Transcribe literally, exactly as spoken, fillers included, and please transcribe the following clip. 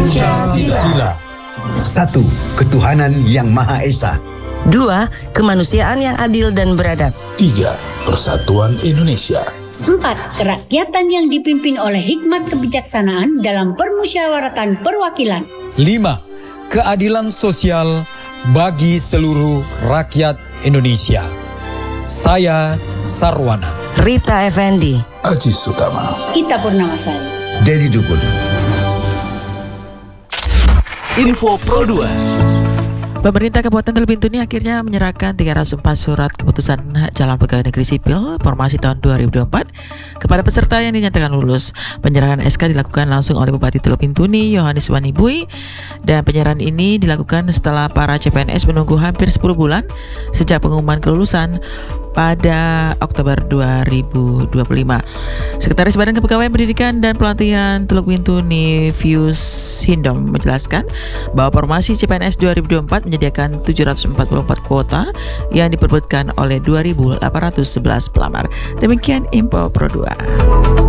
Pancasila. Satu, ketuhanan yang Maha Esa. Dua, kemanusiaan yang adil dan beradab. Tiga, persatuan Indonesia. Empat, kerakyatan yang dipimpin oleh hikmat kebijaksanaan dalam permusyawaratan perwakilan. Lima, keadilan sosial bagi seluruh rakyat Indonesia. Saya Sarwana. Rita Effendi. Aji Sutama. Ita Purnamasari. Dedi Dukun. Info Pro dua. Pemerintah Kabupaten Teluk Bintuni akhirnya menyerahkan tiga ratus empat surat keputusan Calon Pegawai Negeri Sipil Formasi tahun dua ribu dua puluh empat kepada peserta yang dinyatakan lulus. Penyerahan S K dilakukan langsung oleh Bupati Teluk Bintuni Yohanes Wanibui, dan penyerahan ini dilakukan setelah para C P N S menunggu hampir sepuluh bulan sejak pengumuman kelulusan pada Oktober dua ribu dua puluh lima. Sekretaris Badan Kepegawaian Pendidikan dan Pelatihan Teluk Bintuni Fius Hindom menjelaskan bahwa formasi C P N S dua ribu dua puluh empat menyediakan tujuh ratus empat puluh empat kuota yang diperebutkan oleh dua ribu delapan ratus sebelas pelamar. Demikian Info Pro dua.